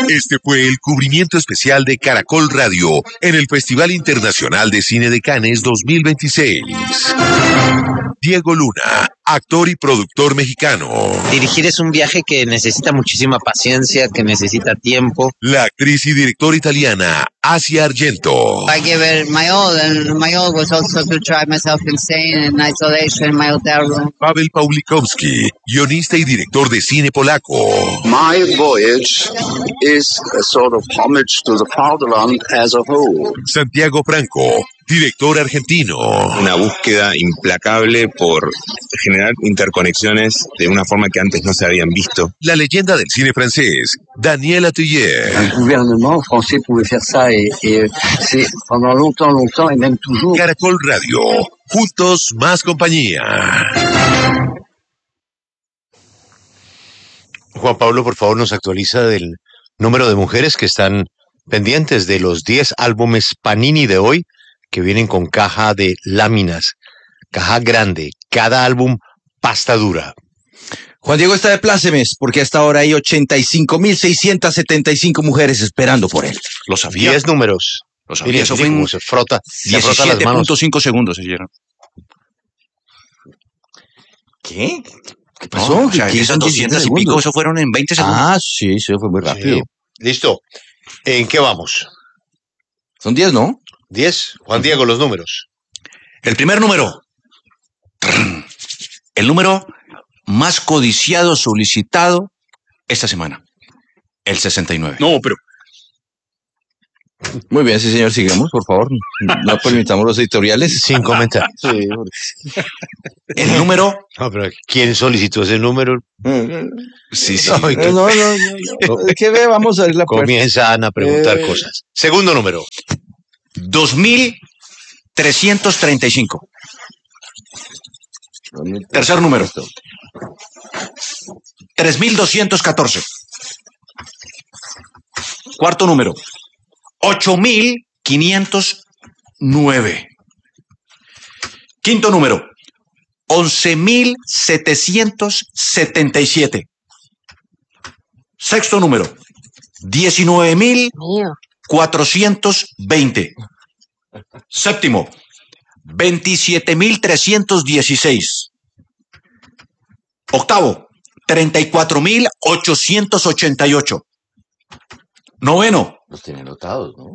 Este fue el cubrimiento especial de Caracol Radio en el Festival Internacional de Cine de Cannes 2026. Diego Luna, actor y productor mexicano. Dirigir es un viaje que necesita muchísima paciencia, que necesita tiempo. La actriz y directora italiana, Asia Argento. I gave it my all, and my all was also to drive myself insane in isolation in my hotel room. Paweł Pawlikowski, guionista y director de cine polaco. My voyage is a sort of homage to the fatherland as a whole. Santiago Franco, director argentino. Una búsqueda implacable por generar interconexiones de una forma que antes no se habían visto. La leyenda del cine francés, Daniel Atelier. Un gouvernement français pouvait faire ça et c'est pendant longtemps et même toujours. Caracol Radio, juntos más compañía. Juan Pablo, por favor, nos actualiza del número de mujeres que están pendientes de los 10 álbumes Panini de hoy, que vienen con caja de láminas, caja grande, cada álbum pasta dura. Juan Diego está de plácemes porque hasta ahora hay 85.675 mujeres esperando por él. Lo sabía. 10 números. Lo sabía. Mire, Eso fue en se frota las manos. 17.5 segundos se hicieron. ¿Qué? ¿Qué pasó? No, o sea, esas 200 y pico, eso fueron en 20 segundos. Ah, sí, eso fue muy rápido. Sí. Listo. ¿En qué vamos? Son 10, ¿no? 10. Juan Diego, los números. El primer número. El número más codiciado, solicitado esta semana. El 69. No, pero... Muy bien, sí, señor, sigamos, por favor. No permitamos los editoriales. Sin comentar. Sí. El número... No, pero ¿quién solicitó ese número? Sí, sí. No. Es que vamos a ver la puerta. Comienzan a preguntar cosas. Segundo número. 2.335. Tercer número. 3.214. Cuarto número. 8.509. Quinto número. 11.777. Sexto número. 19.420. Séptimo. 27.316. Octavo. 34.888. Noveno. Los tienen notados, ¿no?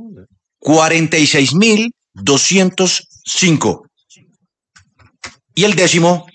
46.205. Y el décimo,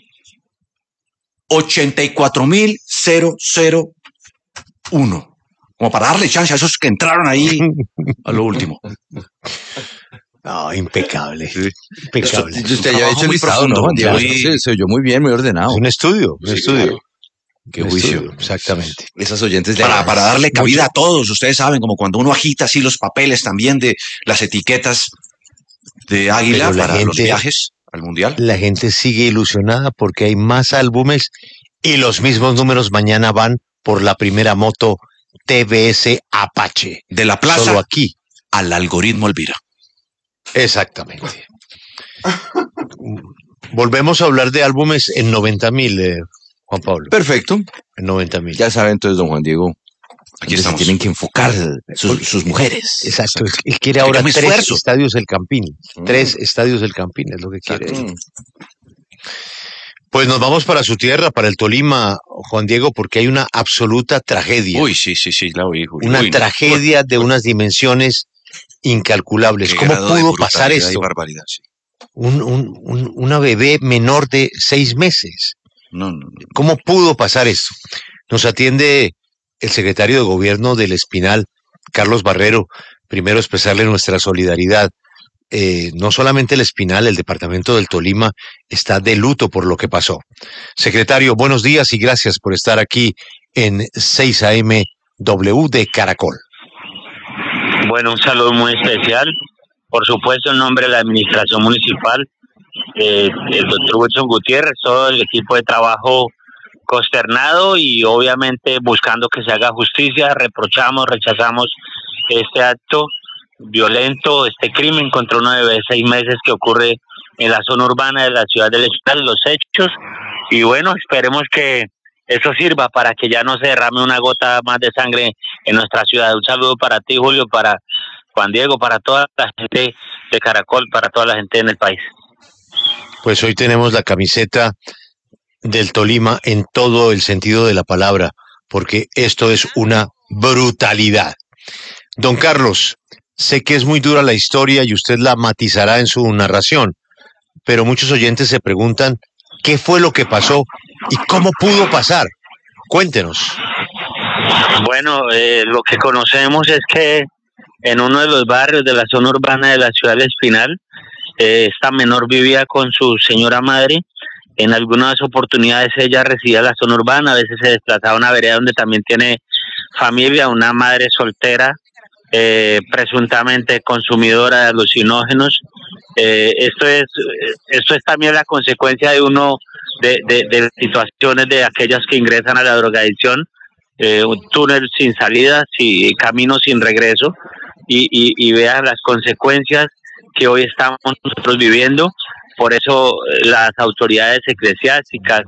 84.001. Como para darle chance a esos que entraron ahí a lo último. No, impecable. Sí. Impecable. Usted ya ha hecho el listado, ¿no, Juan Diego? Sí, se oyó muy bien, muy ordenado. Es un estudio, Claro. Qué Un juicio. estudio, exactamente. Esas oyentes Para darle cabida a todos, ustedes saben, como cuando uno agita así los papeles también de las etiquetas de Águila Pero la para los gente- viajes al Mundial. La gente sigue ilusionada porque hay más álbumes y los mismos números mañana van por la primera moto TBS Apache. De la plaza Solo aquí. al algoritmo Elvira. Exactamente. Volvemos a hablar de álbumes en 90.000, Juan Pablo. Perfecto. En 90.000. Ya sabe entonces, don Juan Diego. Aquí se estamos. tienen que enfocar sus mujeres. Exacto. Él quiere ahora Dígame 3 esfuerzo. estadios del Campín. 3 estadios del Campín es lo que quiere. Exacto. Pues nos vamos para su tierra, para el Tolima, Juan Diego, porque hay una absoluta tragedia. Uy, sí, la oí. Julio. Una Uy, no. tragedia de unas dimensiones incalculables. Qué ¿Cómo grado de pudo pasar brutalidad y esto? barbaridad, sí. Una bebé menor de 6 meses. No. ¿Cómo pudo pasar esto? Nos atiende el secretario de Gobierno del Espinal, Carlos Barrero. Primero expresarle nuestra solidaridad. No solamente el Espinal, el departamento del Tolima está de luto por lo que pasó. Secretario, buenos días y gracias por estar aquí en 6 AM W de Caracol. Bueno, un saludo muy especial, por supuesto en nombre de la administración municipal, el doctor Wilson Gutiérrez, todo el equipo de trabajo consternado y obviamente buscando que se haga justicia. Rechazamos este acto violento, este crimen contra una bebé de 6 meses que ocurre en la zona urbana de la ciudad del Espinal, los hechos, y bueno, esperemos que eso sirva para que ya no se derrame una gota más de sangre en nuestra ciudad. Un saludo para ti, Julio, para Juan Diego, para toda la gente de Caracol, para toda la gente en el país. Pues hoy tenemos la camiseta del Tolima en todo el sentido de la palabra, porque esto es una brutalidad. Don Carlos, sé que es muy dura la historia y usted la matizará en su narración, pero muchos oyentes se preguntan qué fue lo que pasó y cómo pudo pasar. Cuéntenos. Bueno, lo que conocemos es que en uno de los barrios de la zona urbana de la ciudad de Espinal, esta menor vivía con su señora madre. En algunas oportunidades ella residía en la zona urbana, a veces se desplazaba a una vereda donde también tiene familia, una madre soltera, presuntamente consumidora de alucinógenos. Esto es también la consecuencia de de situaciones de aquellas que ingresan a la drogadicción, un túnel sin salidas y camino sin regreso, y vean las consecuencias que hoy estamos nosotros viviendo. Por eso las autoridades eclesiásticas,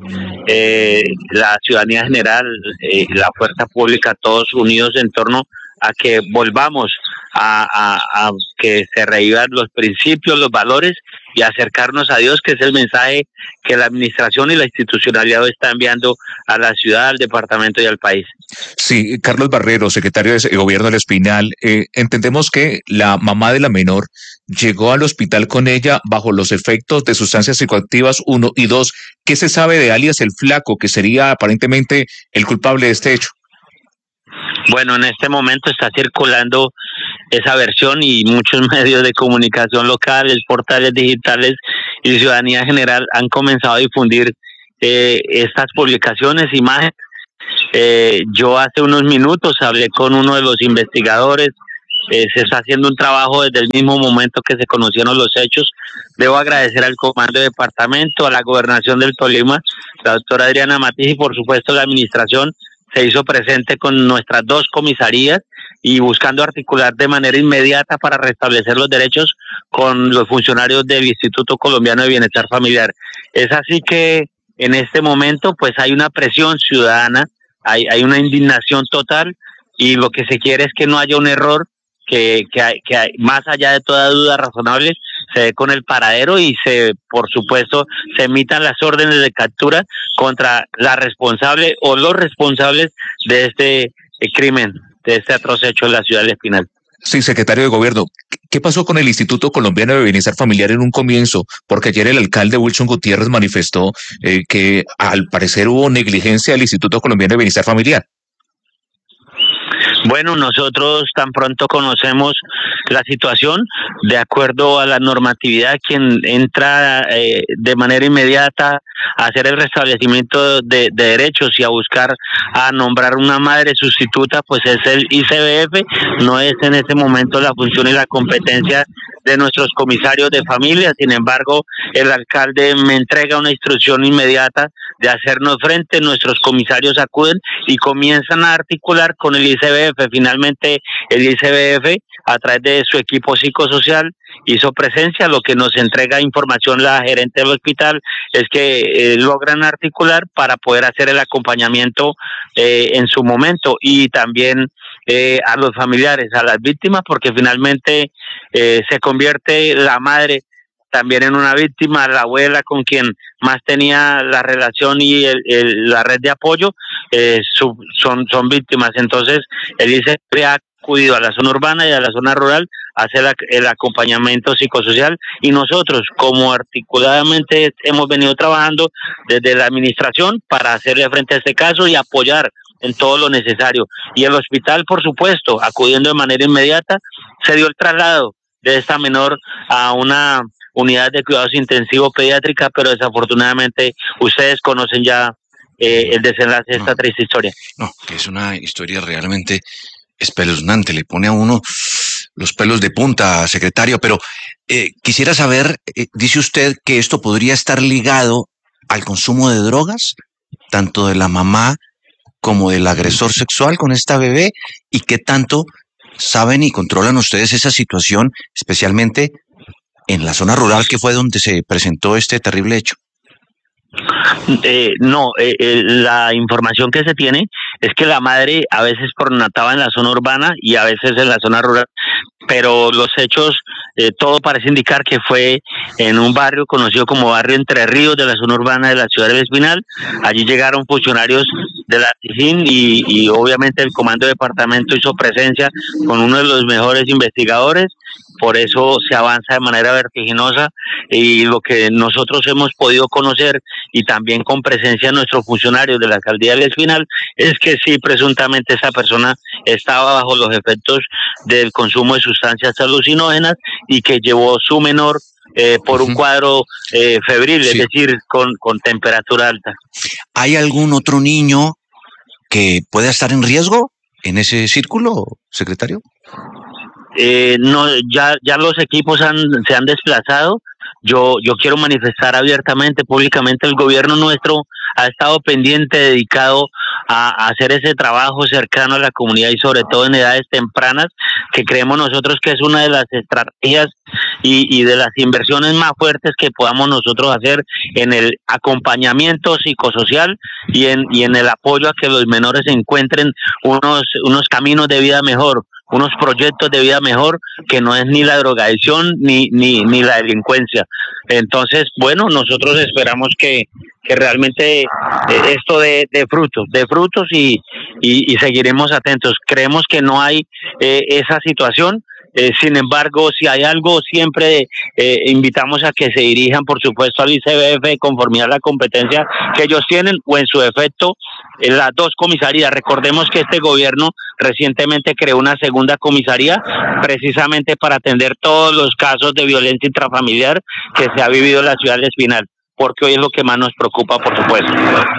la ciudadanía general, la fuerza pública, todos unidos en torno a que volvamos a que se revivan los principios, los valores y acercarnos a Dios, que es el mensaje que la administración y la institucionalidad está enviando a la ciudad, al departamento y al país. Sí, Carlos Barrero, secretario de Gobierno del Espinal, entendemos que la mamá de la menor llegó al hospital con ella bajo los efectos de sustancias psicoactivas, 1, y 2, ¿qué se sabe de alias el Flaco, que sería aparentemente el culpable de este hecho? Bueno, en este momento está circulando esa versión y muchos medios de comunicación locales, portales digitales y ciudadanía general han comenzado a difundir estas publicaciones, imágenes. Yo hace unos minutos hablé con uno de los investigadores. Se está haciendo un trabajo desde el mismo momento que se conocieron los hechos. Debo agradecer al comando de departamento, a la gobernación del Tolima, la doctora Adriana Matiz, y por supuesto la administración se hizo presente con nuestras 2 comisarías y buscando articular de manera inmediata para restablecer los derechos con los funcionarios del Instituto Colombiano de Bienestar Familiar. Es así que en este momento pues hay una presión ciudadana, hay una indignación total, y lo que se quiere es que no haya un error, que más allá de toda duda razonable se dé con el paradero y por supuesto se emitan las órdenes de captura contra la responsable o los responsables de este crimen, de este atroz hecho en la ciudad de Espinal. Sí, secretario de Gobierno, ¿qué pasó con el Instituto Colombiano de Bienestar Familiar en un comienzo? Porque ayer el alcalde Wilson Gutiérrez manifestó que al parecer hubo negligencia del Instituto Colombiano de Bienestar Familiar. Bueno, nosotros tan pronto conocemos la situación, de acuerdo a la normatividad, quien entra de manera inmediata a hacer el restablecimiento de derechos y a buscar a nombrar una madre sustituta, pues es el ICBF. No es en este momento la función y la competencia de nuestros comisarios de familia. Sin embargo, el alcalde me entrega una instrucción inmediata de hacernos frente. Nuestros comisarios acuden y comienzan a articular con el ICBF. Finalmente, el ICBF, a través de su equipo psicosocial, hizo presencia. Lo que nos entrega información la gerente del hospital es que logran articular para poder hacer el acompañamiento en su momento, y también a los familiares, a las víctimas, porque finalmente se convierte la madre también en una víctima, la abuela con quien más tenía la relación y la red de apoyo, son víctimas. Entonces el ICBF ha acudido a la zona urbana y a la zona rural a hacer el acompañamiento psicosocial, y nosotros, como articuladamente hemos venido trabajando desde la administración para hacerle frente a este caso y apoyar en todo lo necesario. Y el hospital, por supuesto, acudiendo de manera inmediata, se dio el traslado de esta menor a una unidad de cuidados intensivos pediátrica, pero desafortunadamente ustedes conocen ya el desenlace de esta triste historia. No, que es una historia realmente espeluznante, le pone a uno los pelos de punta, secretario, pero quisiera saber, dice usted que esto podría estar ligado al consumo de drogas, tanto de la mamá como del agresor sexual con esta bebé, y qué tanto saben y controlan ustedes esa situación, especialmente en la zona rural, que fue donde se presentó este terrible hecho. No, la información que se tiene es que la madre a veces pernataba en la zona urbana y a veces en la zona rural, pero los hechos, todo parece indicar que fue en un barrio conocido como Barrio Entre Ríos de la zona urbana de la ciudad del Espinal. Allí llegaron funcionarios de la SIJIN y obviamente el comando de departamento hizo presencia con uno de los mejores investigadores. Por eso se avanza de manera vertiginosa y lo que nosotros hemos podido conocer y también con presencia de nuestros funcionarios de la alcaldía del Espinal es que sí, presuntamente esa persona estaba bajo los efectos del consumo de sustancias alucinógenas y que llevó su menor por un cuadro febril, es decir, con temperatura alta. ¿Hay algún otro niño que pueda estar en riesgo en ese círculo, secretario? No, ya los equipos se han desplazado. Yo quiero manifestar abiertamente, públicamente, el gobierno nuestro ha estado pendiente, dedicado a hacer ese trabajo cercano a la comunidad y sobre todo en edades tempranas, que creemos nosotros que es una de las estrategias y de las inversiones más fuertes que podamos nosotros hacer en el acompañamiento psicosocial y en el apoyo a que los menores encuentren unos caminos de vida mejor, unos proyectos de vida mejor, que no es ni la drogadicción ni la delincuencia. Entonces, bueno, nosotros esperamos que realmente esto de frutos y seguiremos atentos. Creemos que no hay esa situación. Sin embargo, si hay algo, siempre invitamos a que se dirijan, por supuesto, al ICBF conforme a la competencia que ellos tienen o en su defecto en las dos comisarías. Recordemos que este gobierno recientemente creó una segunda comisaría precisamente para atender todos los casos de violencia intrafamiliar que se ha vivido en la ciudad de Espinal, porque hoy es lo que más nos preocupa, por supuesto.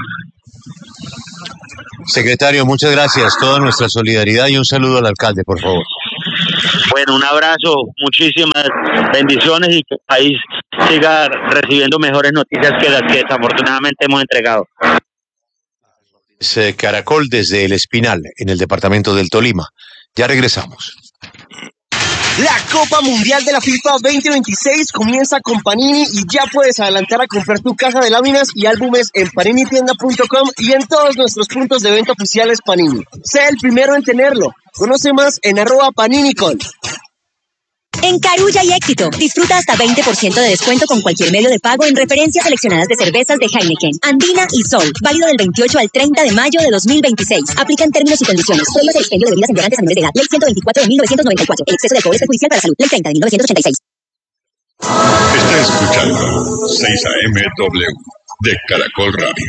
Secretario, muchas gracias. Toda nuestra solidaridad y un saludo al alcalde, por favor. Bueno, un abrazo, muchísimas bendiciones y que el país siga recibiendo mejores noticias que las que desafortunadamente hemos entregado. Es Caracol desde El Espinal, en el departamento del Tolima. Ya regresamos. La Copa Mundial de la FIFA 2026 comienza con Panini y ya puedes adelantar a comprar tu caja de láminas y álbumes en paninitienda.com y en todos nuestros puntos de venta oficiales Panini. Sé el primero en tenerlo. Conoce más en @paninicol. En Carulla y Éxito, disfruta hasta 20% de descuento con cualquier medio de pago en referencias seleccionadas de cervezas de Heineken, Andina y Sol. Válido del 28 al 30 de mayo de 2026. Aplican términos y condiciones. Prohíbe el expendio de bebidas embriagantes a menores de edad. Ley 124 de 1994. El exceso de alcohol es perjudicial para la salud. Ley 30 de 1986. Está escuchando 6 AM de Caracol Radio.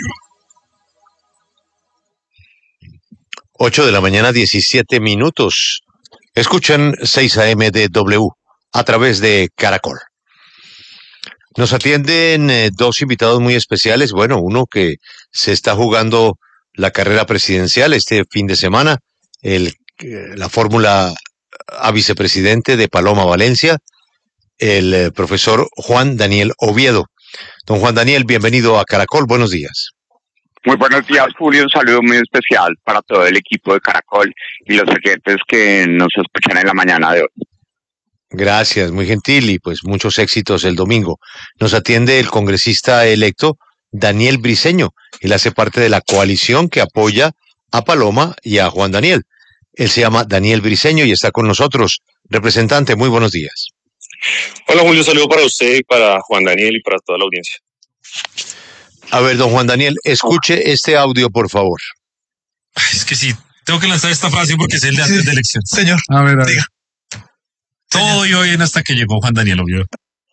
8 de la mañana, 17 minutos. Escuchan 6 AM a través de Caracol. Nos atienden dos invitados muy especiales. Bueno, uno que se está jugando la carrera presidencial este fin de semana, la fórmula a vicepresidente de Paloma Valencia, el profesor Juan Daniel Oviedo. Don Juan Daniel, bienvenido a Caracol. Buenos días. Muy buenos días, Julio. Un saludo muy especial para todo el equipo de Caracol y los oyentes que nos escuchan en la mañana de hoy. Gracias, muy gentil y pues muchos éxitos el domingo. Nos atiende el congresista electo Daniel Briceño. Él hace parte de la coalición que apoya a Paloma y a Juan Daniel. Él se llama Daniel Briceño y está con nosotros. Representante, muy buenos días. Hola, Julio, saludo para usted y para Juan Daniel y para toda la audiencia. A ver, don Juan Daniel, escuche este audio, por favor. Es que sí, tengo que lanzar esta frase porque es el de antes de elección. Señor, a ver. Diga. Todo iba bien hasta que llegó Juan Daniel Oviedo.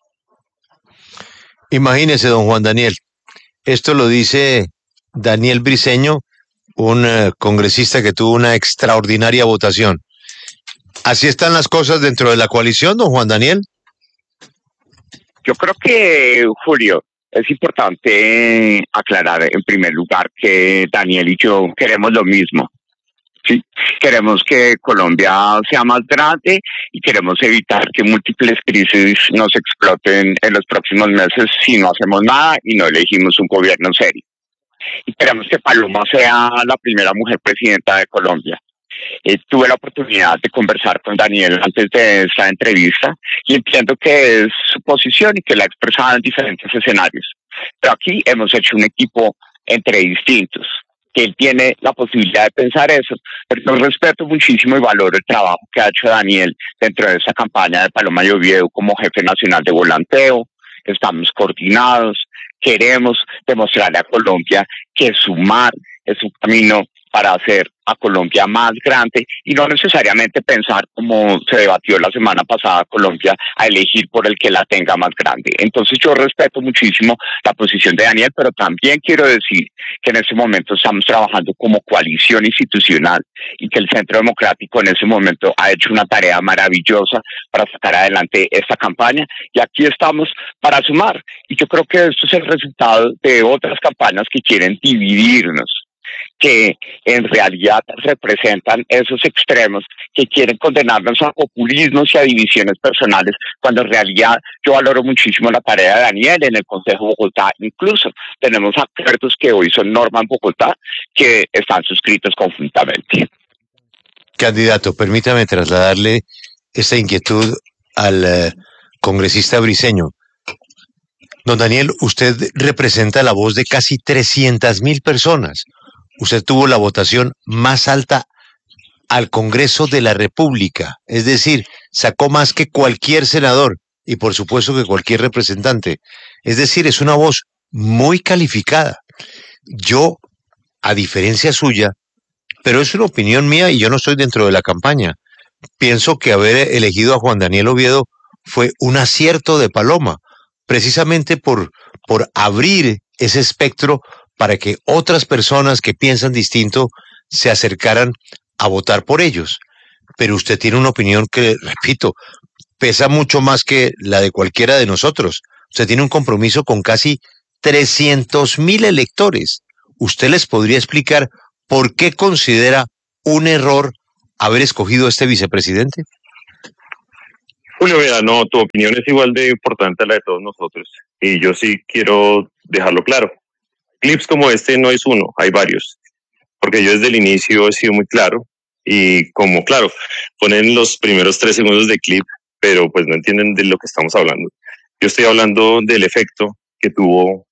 Imagínese, don Juan Daniel, esto lo dice Daniel Briceño, un congresista que tuvo una extraordinaria votación. ¿Así están las cosas dentro de la coalición, don Juan Daniel? Yo creo que, Julio, es importante aclarar en primer lugar que Daniel y yo queremos lo mismo. Sí, queremos que Colombia sea más grande y queremos evitar que múltiples crisis nos exploten en los próximos meses si no hacemos nada y no elegimos un gobierno serio. Y queremos que Paloma sea la primera mujer presidenta de Colombia. Tuve la oportunidad de conversar con Daniel antes de esta entrevista y entiendo que es su posición y que la ha expresado en diferentes escenarios. Pero aquí hemos hecho un equipo entre distintos, que él tiene la posibilidad de pensar eso, pero yo respeto muchísimo y valoro el trabajo que ha hecho Daniel dentro de esa campaña de Paloma y Oviedo como jefe nacional de volanteo. Estamos coordinados, queremos demostrarle a Colombia que sumar es un camino para hacer a Colombia más grande y no necesariamente pensar como se debatió la semana pasada Colombia a elegir por el que la tenga más grande. Entonces yo respeto muchísimo la posición de Daniel, pero también quiero decir que en este momento estamos trabajando como coalición institucional y que el Centro Democrático en ese momento ha hecho una tarea maravillosa para sacar adelante esta campaña y aquí estamos para sumar. Y yo creo que esto es el resultado de otras campañas que quieren dividirnos, que en realidad representan esos extremos que quieren condenarnos a populismos y a divisiones personales, cuando en realidad yo valoro muchísimo la tarea de Daniel en el Consejo de Bogotá. Incluso tenemos acuerdos que hoy son norma en Bogotá que están suscritos conjuntamente. Candidato, permítame trasladarle esta inquietud al congresista Briceño. Don Daniel, usted representa la voz de casi 300.000 personas. Usted tuvo la votación más alta al Congreso de la República, es decir, sacó más que cualquier senador y por supuesto que cualquier representante. Es decir, es una voz muy calificada. Yo, a diferencia suya, pero es una opinión mía y yo no estoy dentro de la campaña, pienso que haber elegido a Juan Daniel Oviedo fue un acierto de Paloma, precisamente por abrir ese espectro para que otras personas que piensan distinto se acercaran a votar por ellos. Pero usted tiene una opinión que, repito, pesa mucho más que la de cualquiera de nosotros. Usted tiene un compromiso con casi 300.000 electores. ¿Usted les podría explicar por qué considera un error haber escogido a este vicepresidente? Julio, mira, no, tu opinión es igual de importante a la de todos nosotros. Y yo sí quiero dejarlo claro. Clips como este no es uno, hay varios. Porque yo desde el inicio he sido muy claro. Y como, claro, ponen los primeros 3 segundos de clip, pero pues no entienden de lo que estamos hablando. Yo estoy hablando del efecto que tuvo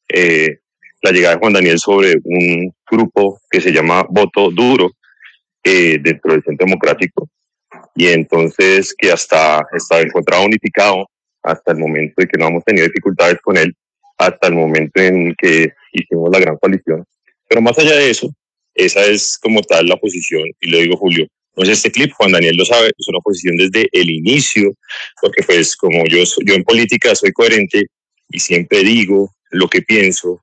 la llegada de Juan Daniel sobre un grupo que se llama Voto Duro dentro del Centro Democrático. Y entonces que hasta estaba encontrado unificado hasta el momento de que no hemos tenido dificultades con él, hasta el momento en que hicimos la gran coalición. Pero más allá de eso, esa es como tal la posición, y lo digo Julio, no es este clip, Juan Daniel lo sabe, es una posición desde el inicio, porque pues como yo en política soy coherente y siempre digo lo que pienso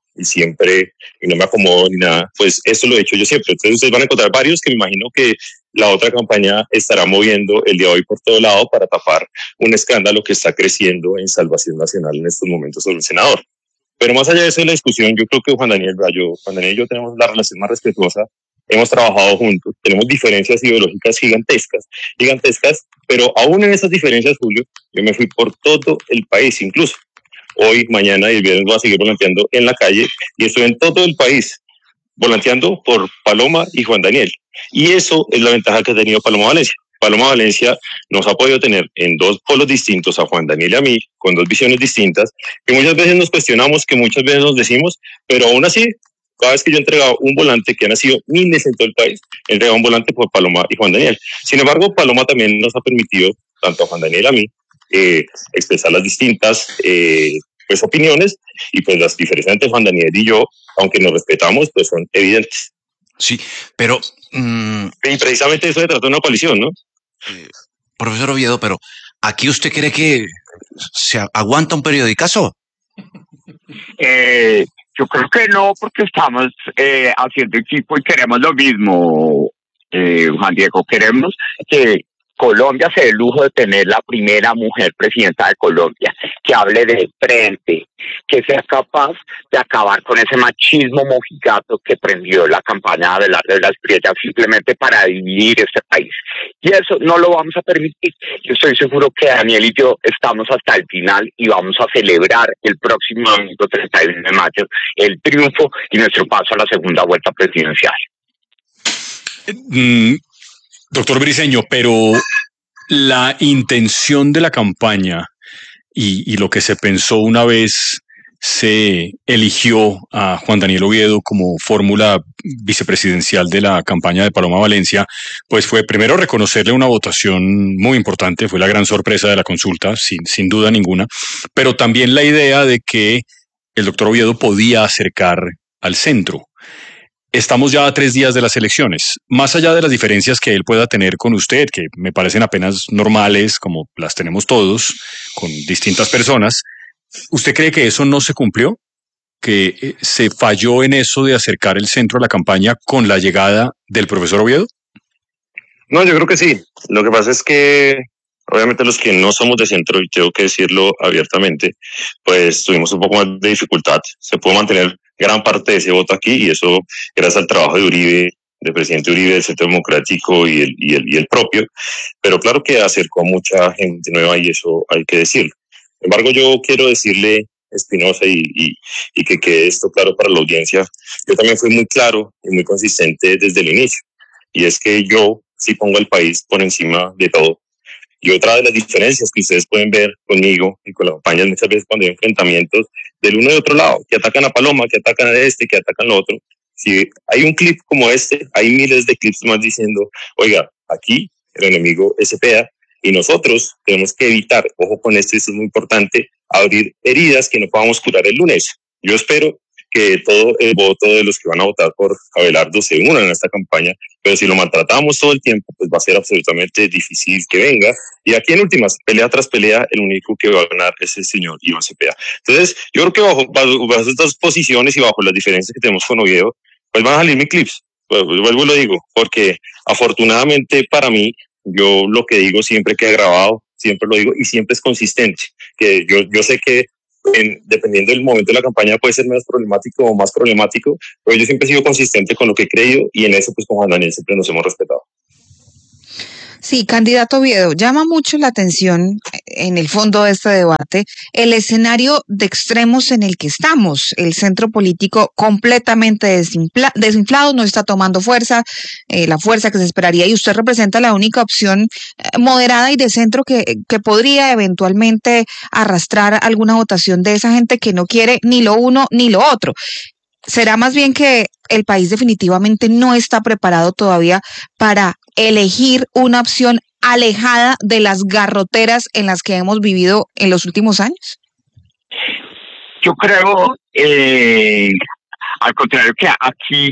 y no me acomodo ni nada, pues esto lo he hecho yo siempre. Entonces ustedes van a encontrar varios que me imagino que la otra campaña estará moviendo el día de hoy por todo lado para tapar un escándalo que está creciendo en Salvación Nacional en estos momentos sobre el senador. Pero más allá de eso de la discusión, yo creo que Juan Daniel y yo tenemos la relación más respetuosa, hemos trabajado juntos, tenemos diferencias ideológicas gigantescas, pero aún en esas diferencias, Julio, yo me fui por todo el país, incluso hoy, mañana y el viernes voy a seguir volanteando en la calle y estoy en todo el país volanteando por Paloma y Juan Daniel. Y eso es la ventaja que ha tenido Paloma Valencia. Paloma Valencia nos ha podido tener en 2 polos distintos, a Juan Daniel y a mí, con 2 visiones distintas, que muchas veces nos cuestionamos, que muchas veces nos decimos, pero aún así, cada vez que yo he entregado un volante que han sido miles en todo el país, he entregado un volante por Paloma y Juan Daniel. Sin embargo, Paloma también nos ha permitido, tanto a Juan Daniel y a mí, expresar las distintas pues opiniones, y pues las diferencias entre Juan Daniel y yo, aunque nos respetamos, pues son evidentes. Sí, pero... Y precisamente eso se trata de una coalición, ¿no? Profesor Oviedo, pero ¿aquí usted cree que se aguanta un periodicazo? Yo creo que no, porque estamos haciendo equipo y queremos lo mismo, Juan Diego. Queremos que Colombia se dé el lujo de tener la primera mujer presidenta de Colombia, que hable de frente, que sea capaz de acabar con ese machismo mojigato que prendió la campaña de Abelardo de la Espriella simplemente para dividir este país. Y eso no lo vamos a permitir. Yo estoy seguro que Daniel y yo estamos hasta el final y vamos a celebrar el próximo domingo 31 de mayo el triunfo y nuestro paso a la segunda vuelta presidencial. Doctor Briceño, pero la intención de la campaña y lo que se pensó una vez se eligió a Juan Daniel Oviedo como fórmula vicepresidencial de la campaña de Paloma Valencia, pues fue primero reconocerle una votación muy importante, fue la gran sorpresa de la consulta, sin duda ninguna, pero también la idea de que el doctor Oviedo podía acercar al centro. Estamos ya a 3 días de las elecciones. Más allá de las diferencias que él pueda tener con usted, que me parecen apenas normales, como las tenemos todos, con distintas personas, ¿usted cree que eso no se cumplió? ¿Que se falló en eso de acercar el centro a la campaña con la llegada del profesor Oviedo? No, yo creo que sí. Lo que pasa es que obviamente los que no somos de centro, y tengo que decirlo abiertamente, pues tuvimos un poco más de dificultad. Se pudo mantener gran parte de ese voto aquí y eso gracias al trabajo de Uribe, del presidente Uribe, del Centro Democrático y el propio. Pero claro que acercó a mucha gente nueva y eso hay que decirlo. Sin embargo, yo quiero decirle, Espinosa, y que quede esto claro para la audiencia, yo también fui muy claro y muy consistente desde el inicio. Y es que yo sí pongo al país por encima de todo. Y otra de las diferencias que ustedes pueden ver conmigo y con la campaña muchas veces cuando hay enfrentamientos del uno y otro lado, que atacan a Paloma, que atacan a este, que atacan a lo otro. Si hay un clip como este, hay miles de clips más diciendo, oiga, aquí el enemigo es Cepeda y nosotros tenemos que evitar, ojo con esto, es muy importante, abrir heridas que no podamos curar el lunes. Yo espero que todo el voto de los que van a votar por Abelardo se unan en esta campaña, pero si lo maltratamos todo el tiempo, pues va a ser absolutamente difícil que venga. Y aquí en últimas, pelea tras pelea, el único que va a ganar es el señor Iván Cepeda. Entonces, yo creo que bajo estas posiciones y bajo las diferencias que tenemos con Oviedo, pues van a salir mis clips. Pues, vuelvo y lo digo, porque afortunadamente para mí, yo lo que digo siempre queda grabado, siempre lo digo y siempre es consistente. Que yo sé que dependiendo del momento de la campaña puede ser menos problemático o más problemático, pero yo siempre he sido consistente con lo que he creído y en eso pues con Juan Daniel siempre nos hemos respetado. Sí, candidato Oviedo, llama mucho la atención en el fondo de este debate el escenario de extremos en el que estamos. El centro político completamente desinflado, no está tomando fuerza, la fuerza que se esperaría, y usted representa la única opción moderada y de centro que podría eventualmente arrastrar alguna votación de esa gente que no quiere ni lo uno ni lo otro. ¿Será más bien que el país definitivamente no está preparado todavía para elegir una opción alejada de las garroteras en las que hemos vivido en los últimos años? Yo creo, al contrario, que aquí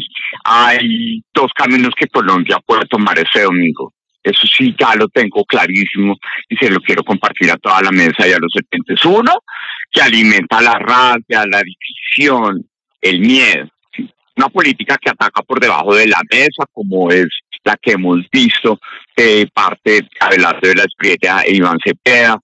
hay 2 caminos que Colombia puede tomar ese domingo. Eso sí, ya lo tengo clarísimo y se lo quiero compartir a toda la mesa y a los oyentes. Uno, que alimenta la rabia, la división, el miedo. ¿Sí? Una política que ataca por debajo de la mesa, como es la que hemos visto de parte de Abelardo de la Espriella e Iván Cepeda,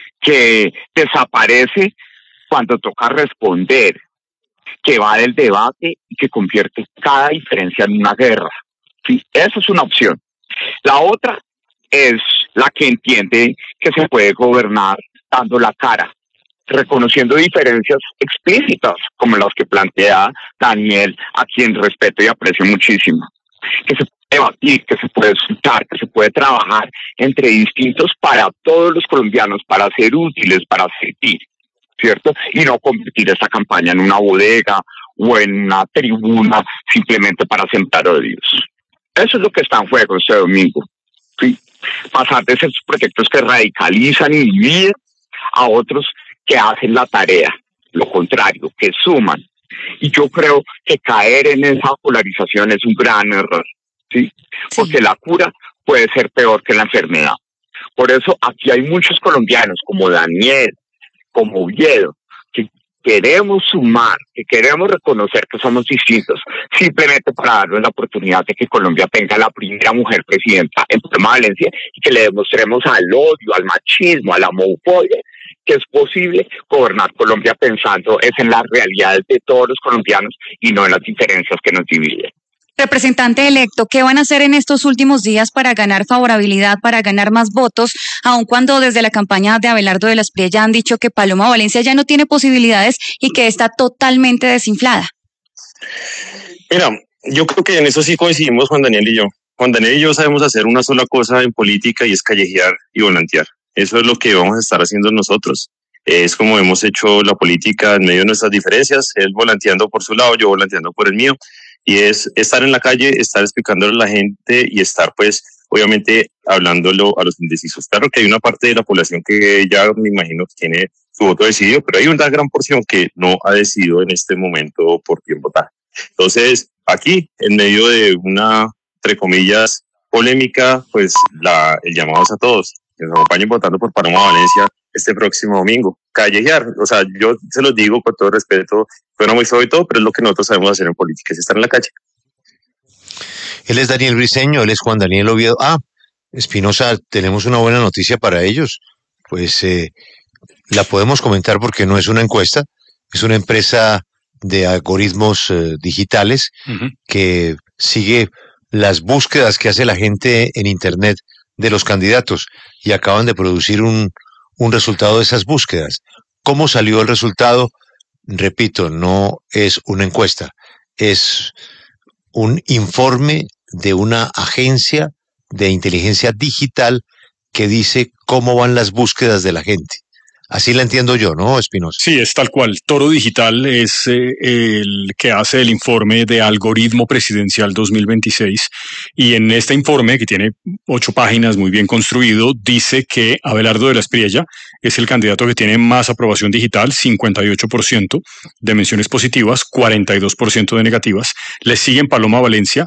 que desaparece cuando toca responder, que va del debate y que convierte cada diferencia en una guerra. ¿Sí? Esa es una opción. La otra es la que entiende que se puede gobernar dando la cara, reconociendo diferencias explícitas como las que plantea Daniel, a quien respeto y aprecio muchísimo, que se puede debatir, que se puede escuchar, que se puede trabajar entre distintos para todos los colombianos, para ser útiles, para servir, ¿cierto? Y no convertir esta campaña en una bodega o en una tribuna simplemente para sembrar odios. Eso es lo que está en juego este domingo, ¿sí? Pasar de esos proyectos que radicalizan y dividen a otros que hacen la tarea, lo contrario, que suman. Y yo creo que caer en esa polarización es un gran error, ¿sí? Porque la cura puede ser peor que la enfermedad. Por eso aquí hay muchos colombianos como Daniel, como Oviedo, que queremos sumar, que queremos reconocer que somos distintos, simplemente para darles la oportunidad de que Colombia tenga la primera mujer presidenta en Paloma Valencia y que le demostremos al odio, al machismo, a la homofobia, que es posible gobernar Colombia pensando es en las realidades de todos los colombianos y no en las diferencias que nos dividen. Representante electo, ¿qué van a hacer en estos últimos días para ganar favorabilidad, para ganar más votos, aun cuando desde la campaña de Abelardo de la Espriella han dicho que Paloma Valencia ya no tiene posibilidades y que está totalmente desinflada? Mira, yo creo que en eso sí coincidimos Juan Daniel y yo. Juan Daniel y yo sabemos hacer una sola cosa en política y es callejear y volantear. Eso es lo que vamos a estar haciendo nosotros. Es como hemos hecho la política en medio de nuestras diferencias, él volanteando por su lado, yo volanteando por el mío, y es estar en la calle, estar explicándole a la gente y estar pues obviamente hablándolo a los indecisos. Claro que hay una parte de la población que ya me imagino que tiene su voto decidido, pero hay una gran porción que no ha decidido en este momento por quién votar. Entonces, aquí, en medio de una, entre comillas, polémica, pues el llamado es a todos, que nos acompañen votando por Paloma Valencia este próximo domingo. Callejear, o sea, yo se los digo con todo respeto, suena muy feo y todo, pero es lo que nosotros sabemos hacer en política, es estar en la calle. Él es Daniel Briceño, él es Juan Daniel Oviedo. Espinosa, tenemos una buena noticia para ellos. Pues la podemos comentar porque no es una encuesta, es una empresa de algoritmos digitales que sigue las búsquedas que hace la gente en Internet de los candidatos y acaban de producir un resultado de esas búsquedas. ¿Cómo salió el resultado? Repito, no es una encuesta, es un informe de una agencia de inteligencia digital que dice cómo van las búsquedas de la gente. Así la entiendo yo, ¿no, Espinosa? Sí, es tal cual. Toro Digital es el que hace el informe de Algoritmo Presidencial 2026 y en este informe, que tiene 8 páginas, muy bien construido, dice que Abelardo de la Espriella es el candidato que tiene más aprobación digital, 58% de menciones positivas, 42% de negativas. Le siguen Paloma Valencia,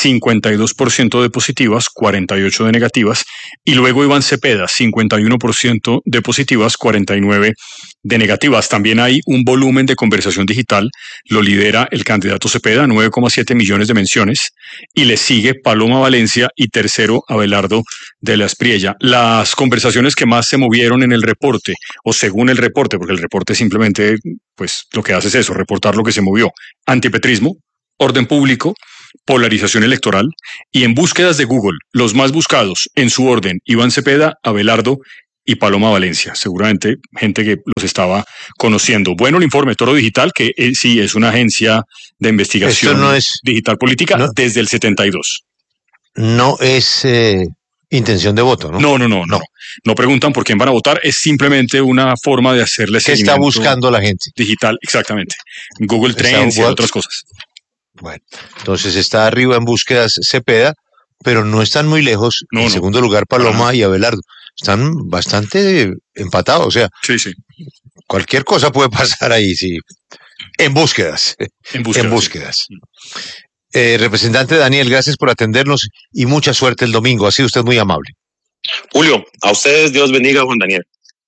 52% de positivas, 48% de negativas. Y luego Iván Cepeda, 51% de positivas, 49% de negativas. También hay un volumen de conversación digital, lo lidera el candidato Cepeda, 9,7 millones de menciones, y le sigue Paloma Valencia y tercero Abelardo de la Espriella. Las conversaciones que más se movieron en el reporte, o según el reporte, porque el reporte simplemente, pues lo que hace es eso, reportar lo que se movió: antipetrismo, orden público, polarización electoral, y en búsquedas de Google, los más buscados en su orden: Iván Cepeda, Abelardo y Paloma Valencia. Seguramente gente que los estaba conociendo. Bueno, el informe Toro Digital, que sí es una agencia de investigación digital política desde el 72. No es intención de voto, ¿no? No preguntan por quién van a votar, es simplemente una forma de hacerle seguimiento. ¿Qué está buscando la gente? Digital, exactamente. Google Trends y otras cosas. Bueno, entonces está arriba en búsquedas Cepeda, pero no están muy lejos. En segundo lugar, Paloma y Abelardo. Están bastante empatados, o sea, sí. Cualquier cosa puede pasar ahí, sí. En búsquedas. En búsquedas. Representante Daniel, gracias por atendernos y mucha suerte el domingo. Ha sido usted muy amable. Julio, a ustedes Dios bendiga, Juan Daniel.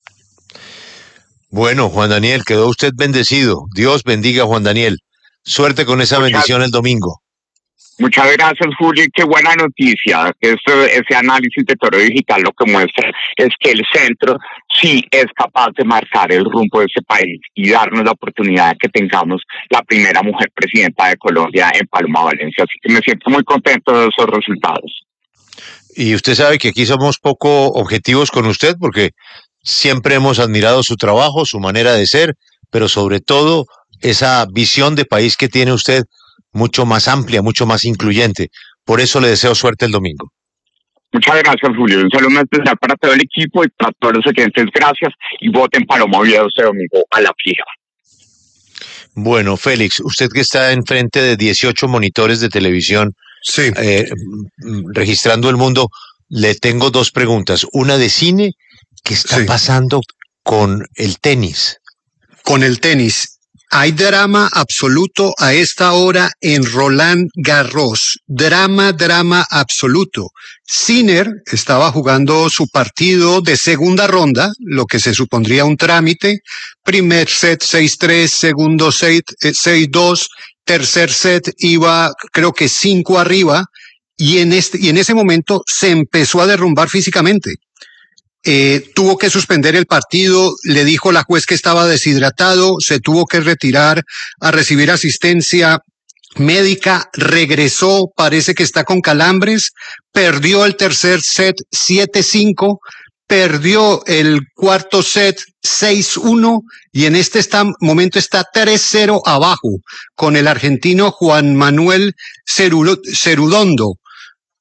Bueno, Juan Daniel, quedó usted bendecido. Dios bendiga, Juan Daniel. Suerte con esa bendición el domingo. Muchas gracias, Julio, y qué buena noticia. Ese análisis de Toro Digital lo que muestra es que el centro sí es capaz de marcar el rumbo de ese país y darnos la oportunidad de que tengamos la primera mujer presidenta de Colombia en Paloma Valencia. Así que me siento muy contento de esos resultados. Y usted sabe que aquí somos poco objetivos con usted porque siempre hemos admirado su trabajo, su manera de ser, pero sobre todo esa visión de país que tiene usted, mucho más amplia, mucho más incluyente. Por eso le deseo suerte el domingo. Muchas gracias, Julio. Un saludo especial para todo el equipo y para todos los oyentes. Gracias y voten Paloma Oviedo este domingo a la fija. Bueno, Félix, usted que está enfrente de 18 monitores de televisión, registrando el mundo, le tengo 2 preguntas. Una de cine, ¿qué está pasando con el tenis? Con el tenis. Hay drama absoluto a esta hora en Roland Garros. Drama absoluto. Sinner estaba jugando su partido de segunda ronda, lo que se supondría un trámite. Primer set 6-3, segundo set 6-2, tercer set iba creo que 5 arriba y en ese momento se empezó a derrumbar físicamente. Tuvo que suspender el partido, le dijo la juez que estaba deshidratado, se tuvo que retirar a recibir asistencia médica, regresó, parece que está con calambres, perdió el tercer set 7-5, perdió el cuarto set 6-1 y en este momento está 3-0 abajo con el argentino Juan Manuel Cerudondo.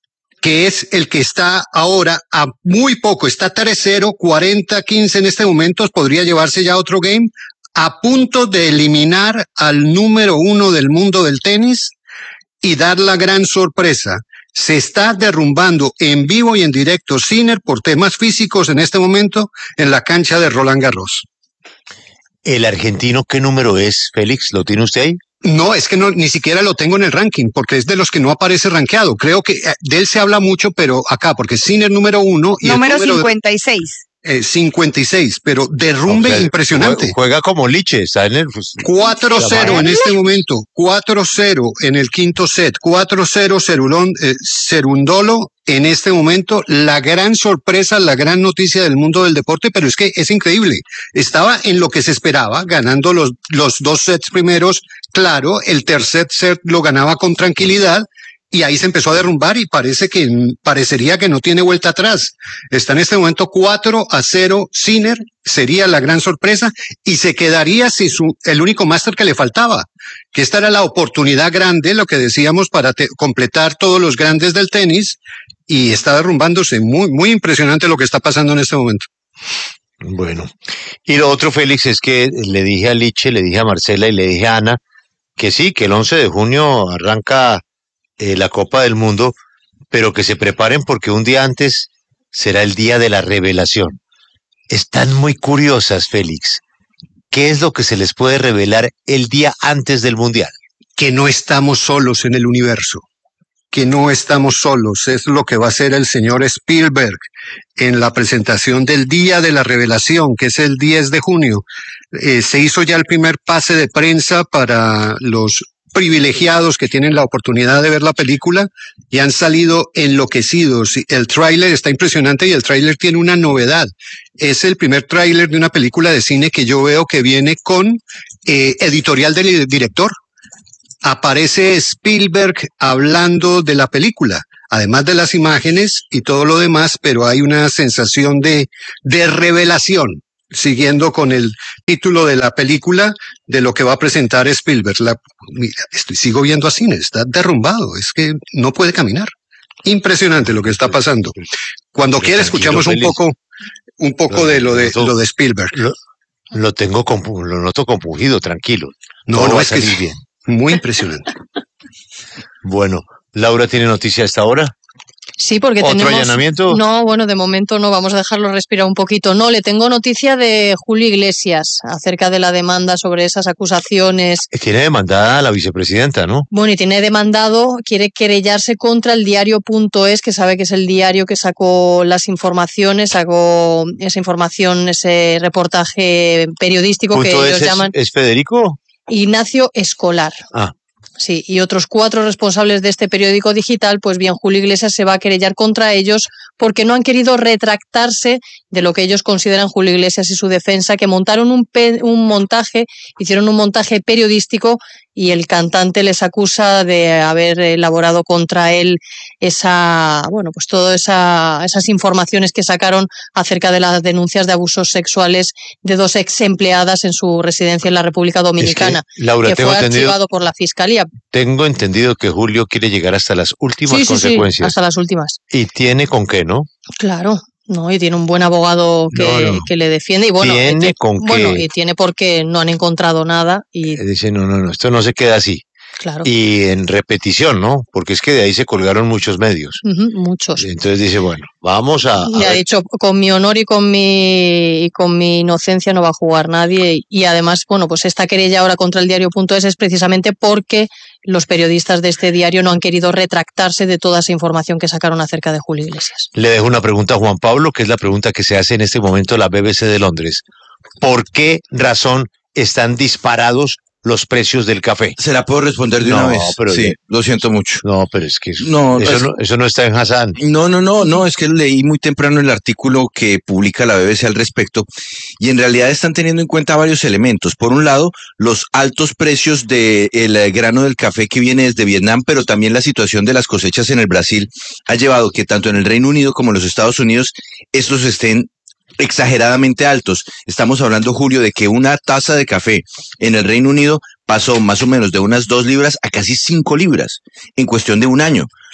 que es el que está ahora a muy poco, está 3-0, 40-15 en este momento, podría llevarse ya otro game, a punto de eliminar al número 1 del mundo del tenis y dar la gran sorpresa. Se está derrumbando en vivo y en directo Sinner por temas físicos en este momento en la cancha de Roland Garros. ¿El argentino qué número es, Félix? ¿Lo tiene usted ahí? No, es que no, ni siquiera lo tengo en el ranking, porque es de los que no aparece rankeado. Creo que de él se habla mucho, pero acá, porque Sinner número 1 y número el número 56. 56, pero derrumbe impresionante. Juega como Liche, está en el... 4-0 en este momento, 4-0 en el quinto set, 4-0 Cerundolo en este momento, la gran sorpresa, la gran noticia del mundo del deporte, pero es que es increíble. Estaba en lo que se esperaba, ganando los 2 sets primeros, claro, el tercer set lo ganaba con tranquilidad, y ahí se empezó a derrumbar y parecería que no tiene vuelta atrás. Está en este momento 4-0 Sinner, sería la gran sorpresa, y se quedaría sin el único máster que le faltaba, que esta era la oportunidad grande, lo que decíamos, para completar todos los grandes del tenis, y está derrumbándose. Muy, muy impresionante lo que está pasando en este momento. Bueno, y lo otro, Félix, es que le dije a Liche, le dije a Marcela y le dije a Ana que sí, que el 11 de junio arranca la Copa del Mundo, pero que se preparen porque un día antes será el día de la revelación. Están muy curiosas, Félix. ¿Qué es lo que se les puede revelar el día antes del Mundial? Que no estamos solos en el universo, que no estamos solos. Es lo que va a hacer el señor Spielberg en la presentación del Día de la Revelación, que es el 10 de junio. Se hizo ya el primer pase de prensa para los privilegiados que tienen la oportunidad de ver la película y han salido enloquecidos. El tráiler está impresionante y el tráiler tiene una novedad. Es el primer tráiler de una película de cine que yo veo que viene con editorial del director. Aparece Spielberg hablando de la película, además de las imágenes y todo lo demás, pero hay una sensación de revelación, siguiendo con el título de la película, de lo que va a presentar Spielberg. Sigo viendo a cine, está derrumbado, es que no puede caminar. Impresionante lo que está pasando. Cuando quiera escuchamos un poco de lo de Spielberg. Lo noto compungido, tranquilo. No, es que es bien. Muy impresionante. Bueno, Laura tiene noticia a esta hora. Sí, porque ¿Otro tenemos... allanamiento? No, bueno, de momento no, vamos a dejarlo respirar un poquito. No, le tengo noticia de Julio Iglesias acerca de la demanda sobre esas acusaciones. Tiene demandada a la vicepresidenta, ¿no? Bueno, y tiene demandado, quiere querellarse contra el diario.es, que sabe que es el diario que sacó las informaciones, sacó esa información, ese reportaje periodístico que ellos llaman... ¿Es Federico? Ignacio Escolar. Ah. Sí, y otros 4 responsables de este periódico digital, pues bien, Julio Iglesias se va a querellar contra ellos porque no han querido retractarse de lo que ellos consideran Julio Iglesias y su defensa, que montaron hicieron un montaje periodístico y el cantante les acusa de haber elaborado contra él todas esas informaciones que sacaron acerca de las denuncias de abusos sexuales de 2 ex empleadas en su residencia en la República Dominicana, Laura, que fue archivado por la Fiscalía. Tengo entendido que Julio quiere llegar hasta las últimas consecuencias. Sí, hasta las últimas. Y tiene con qué, ¿no? Claro. No, y tiene un buen abogado que le defiende. Y bueno, y tiene porque no han encontrado nada. Y dice, no, esto no se queda así. Claro. Y en repetición, ¿no? Porque es que de ahí se colgaron muchos medios. Muchos. Entonces dice, bueno, vamos a... Y ha dicho, con mi honor y con mi inocencia no va a jugar nadie. Y además, bueno, pues esta querella ahora contra el diario.es es precisamente porque los periodistas de este diario no han querido retractarse de toda esa información que sacaron acerca de Julio Iglesias. Le dejo una pregunta a Juan Pablo, que es la pregunta que se hace en este momento la BBC de Londres. ¿Por qué razón están disparados los precios del café? Se la puedo responder de una vez. Pero sí, lo siento mucho. No, pero es que eso no está en Hassan. No, es que leí muy temprano el artículo que publica la BBC al respecto y en realidad están teniendo en cuenta varios elementos. Por un lado, los altos precios del grano del café que viene desde Vietnam, pero también la situación de las cosechas en el Brasil ha llevado que tanto en el Reino Unido como en los Estados Unidos estos estén exageradamente altos. Estamos hablando, Julio, de que una taza de café en el Reino Unido pasó más o menos de unas 2 libras a casi 5 libras en cuestión de un año.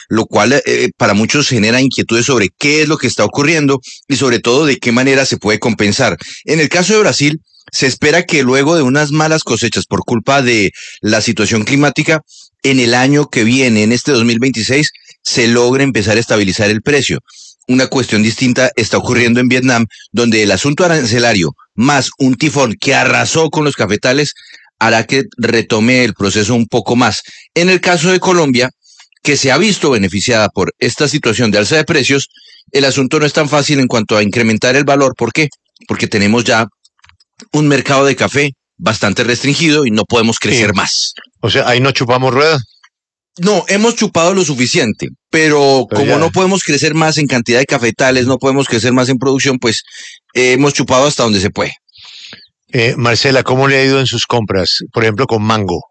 lo cual para muchos genera inquietudes sobre qué es lo que está ocurriendo y sobre todo de qué manera se puede compensar. En el caso de Brasil, se espera que luego de unas malas cosechas por culpa de la situación climática, en el año que viene, en este 2026, se logre empezar a estabilizar el precio. Una cuestión distinta está ocurriendo en Vietnam, donde el asunto arancelario más un tifón que arrasó con los cafetales hará que retome el proceso un poco más. En el caso de Colombia, que se ha visto beneficiada por esta situación de alza de precios, el asunto no es tan fácil en cuanto a incrementar el valor. ¿Por qué? Porque tenemos ya un mercado de café bastante restringido y no podemos crecer más. O sea, ahí no chupamos rueda. No, hemos chupado lo suficiente, pero como ya no podemos crecer más en cantidad de cafetales, no podemos crecer más en producción, pues hemos chupado hasta donde se puede. Marcela, ¿cómo le ha ido en sus compras? Por ejemplo, con mango.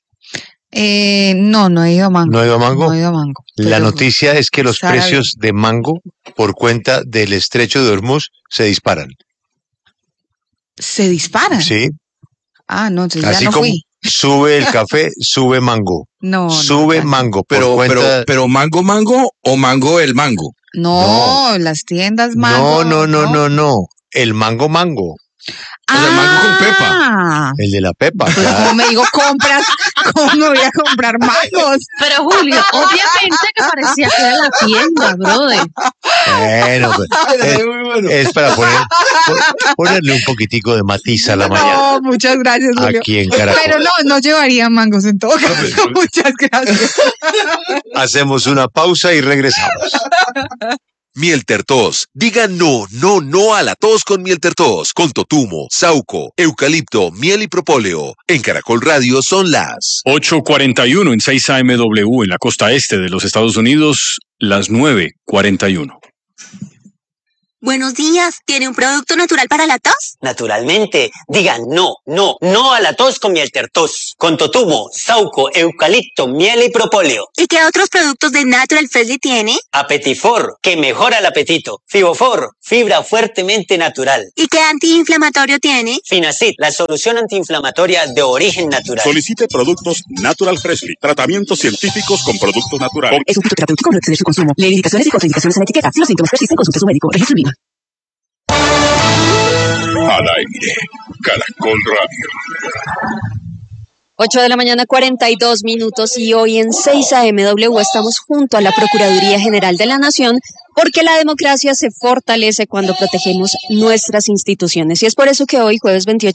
No he ido a mango. ¿No ha ido a mango? No he ido a mango. La noticia es que los Sara, precios de mango por cuenta del estrecho de Hormuz se disparan. ¿se disparan? Sí. Ah, no, entonces Así ya no como fui. sube el café, sube mango. No, Sube mango. Por cuenta... pero mango o mango el mango. No, las tiendas mango. No. El mango. O sea, mango con pepa. El de la pepa. Pues claro. como me digo compras, ¿cómo me voy a comprar mangos? Pero Julio, obviamente que parecía que era la tienda, brother. Bueno, pues, es para ponerle un poquitico de matiz a la mañana. No, muchas gracias, Julio. Aquí en Caracol. Pero no llevaría mangos en todo caso. Muchas gracias. Hacemos una pausa y regresamos. Miel Tertos. Diga no a la tos con Miel Tertos, con totumo, sauco, eucalipto, miel y propóleo. En Caracol Radio son las 8:41 en 6 AMW en la costa este de los Estados Unidos, las 9:41. Buenos días, ¿tiene un producto natural para la tos? Naturalmente, diga no a la tos con Miel Tertos, con totumo, sauco, eucalipto, miel y propóleo. ¿Y qué otros productos de Natural Freshly tiene? Apetifor, que mejora el apetito. Fibofor, fibra fuertemente natural. ¿Y qué antiinflamatorio tiene? Finacid, la solución antiinflamatoria de origen natural. Solicite productos Natural Freshly, tratamientos científicos con productos naturales. Es un producto terapéutico, no excede su consumo. Lee indicaciones y contraindicaciones en la etiqueta. Si los síntomas persisten, consulte a su médico. Registro INVIMA. Al aire, Caracol Radio. 8:42 y hoy en 6 AMW estamos junto a la Procuraduría General de la Nación porque la democracia se fortalece cuando protegemos nuestras instituciones y es por eso que hoy, jueves 28